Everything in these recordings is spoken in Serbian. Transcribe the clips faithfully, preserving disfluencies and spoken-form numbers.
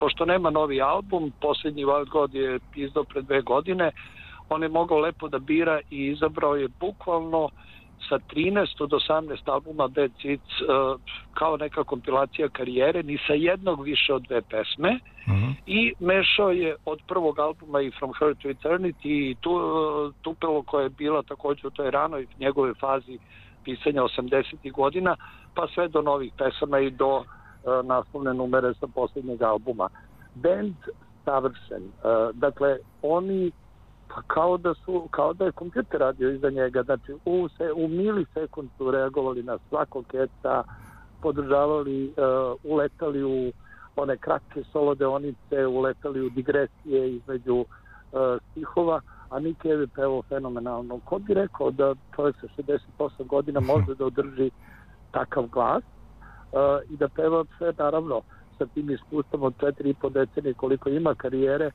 pošto nema novi album, posljednji Wild God je izdao pre dve godine, on je mogao lepo da bira i izabrao je bukvalno sa trinaest od osamnaest albuma Bad Seeds uh, kao neka kompilacija karijere, ni sa jednog više od dve pesme. Mm-hmm. I mešao je od prvog albuma i From Her to Eternity i tu, uh, Tupelo koja je bila također u toj ranoj njegove fazi pisanja osamdesetih godina, pa sve do novih pesama i do uh, naslovne numere sa posljednjeg albuma. Band savršen. Uh, dakle, oni pa kao da su, kao da je kompjuter radio iza njega, znači u, se, u milisekund su reagovali na svakog keca, podržavali, uh, uletali u one kratke solo deonice, uletali u digresije između uh, stihova, a Nick Cave je pevao fenomenalno. Ko bi rekao da čovjek sa šezdeset osam godina može da održi takav glas uh, i da peva sve, naravno, sa tim iskustvom od četiri i po decenije koliko ima karijere,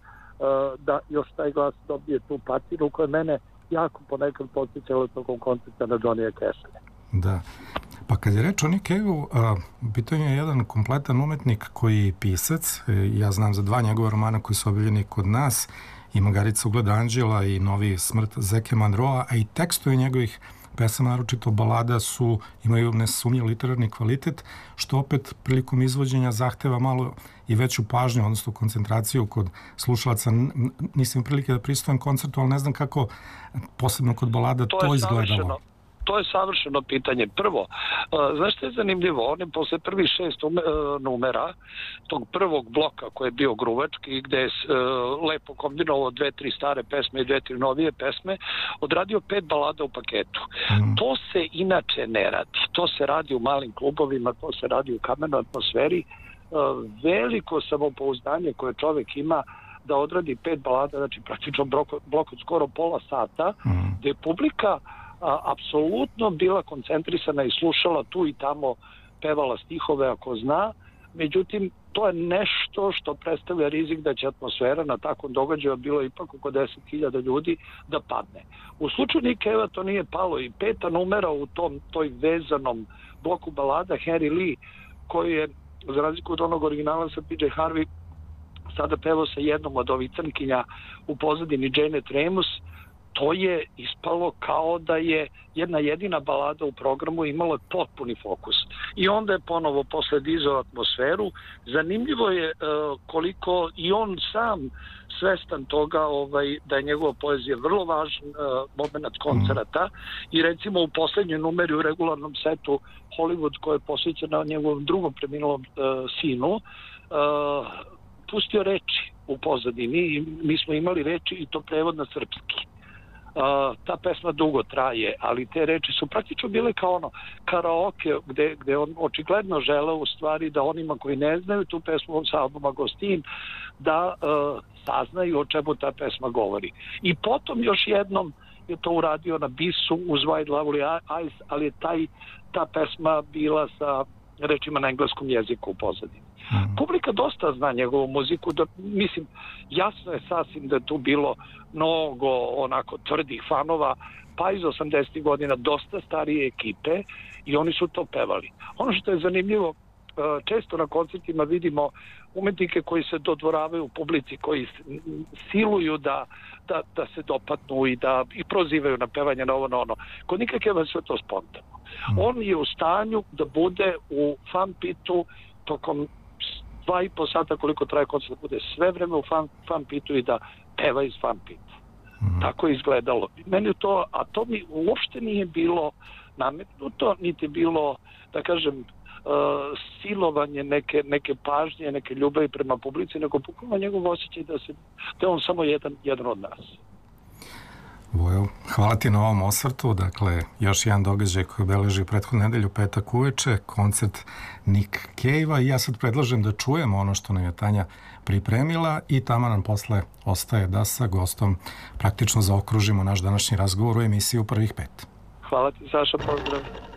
da još taj glas dobije tu patinu koja mene jako ponekad podsjećala tokom koncerta na Johnnyja Casha. Da. Pa kad je reč o Nick Cave-u, bitan je jedan kompletan umetnik koji je pisac. Ja znam za dva njegova romana koji su objavljeni kod nas, i Magarica ugleda anđela i Novi smrt Zeke Manroa, a i tekstovi njegovih pesama, naročito balada, su, imaju nesumnjiv literarni kvalitet, što opet prilikom izvođenja zahteva malo i veću pažnju, odnosno koncentraciju kod slušalaca. Nisam prilike da pristujem koncertu, ali ne znam kako, posebno kod balada, to, to izgledalo. Savršeno. To je savršeno pitanje. Prvo, uh, znaš što je zanimljivo? On je posle prvih šest um, uh, numera tog prvog bloka koji je bio gruvački, gde je uh, lepo kombinovao dve, tri stare pesme i dve, tri novije pesme, odradio pet balada u paketu. Mm. To se inače ne radi. To se radi u malim klubovima, to se radi u kamernoj atmosferi. Uh, veliko samopouzdanje koje čovjek ima da odradi pet balada, znači praktično blok, blok od skoro pola sata, mm. gde je publika a, apsolutno bila koncentrisana i slušala tu i tamo, pevala stihove ako zna, međutim to je nešto što predstavlja rizik da će atmosfera na takvom događaju, bilo ipak oko deset hiljada ljudi, da padne. U slučaju Nick Cave to nije palo i peta numera u tom toj vezanom bloku balada, Harry Lee, koji je za razliku od onog originala sa P J Harvey sada pevao sa jednom od ovih crnkinja u pozadini, Janet Remus, to je ispalo kao da je jedna jedina balada u programu imala potpuni fokus. I onda je ponovo posle dizao atmosferu. Zanimljivo je uh, koliko i on sam svestan toga ovaj, da je njegova poezija vrlo važan uh, moment koncerata i recimo u poslednjoj numeri u regularnom setu Hollywood koji je posvećen na njegovom drugom preminulom uh, sinu, uh, pustio reči u pozadini i mi smo imali reči i to prevod na srpski. Uh, ta pesma dugo traje, ali te reči su praktično bile kao ono karaoke gde, gde on očigledno žele u stvari da onima koji ne znaju tu pesmu sa albuma Gostin da uh, saznaju o čemu ta pesma govori. I potom još jednom je to uradio na bisu uz White Lovely Eyes, ali je taj, ta pesma bila sa rečima na engleskom jeziku u pozadini. Mm. Publika dosta zna njegovu muziku, da, mislim, jasno je sasvim da je tu bilo mnogo onako tvrdih fanova, pa iz osamdesetih godina dosta starije ekipe i oni su to pevali. Ono što je zanimljivo, često na koncertima vidimo umetnike koji se dodvoravaju u publici, koji siluju da, da, da se dopadnu i da i prozivaju na pevanje na ovo na ono. Kod nikakve sve to spontano. Mm. On je u stanju da bude u fan pitu tokom dva i po sata koliko traje koncert, da bude sve vreme u fan, fan pitu i da peva iz fan pita. Mm. Tako je izgledalo. Meni to, a to mi uopšte nije bilo nametnuto, niti bilo, da kažem, uh, silovanje neke, neke pažnje, neke ljubavi prema publici, nego bukvalno njegov osjećaj da, se, da je on samo jedan, jedan od nas. Vojo, hvala ti na ovom osvrtu. Dakle, još jedan događaj koji obeleži prethodnu nedelju, petak uveče, koncert Nick Cave-a, i ja sad predlažem da čujemo ono što nam je Tanja pripremila i tamo nam posle ostaje da sa gostom praktično zaokružimo naš današnji razgovor u emisiju Prvih pet. Hvala ti, Saša, pozdrav.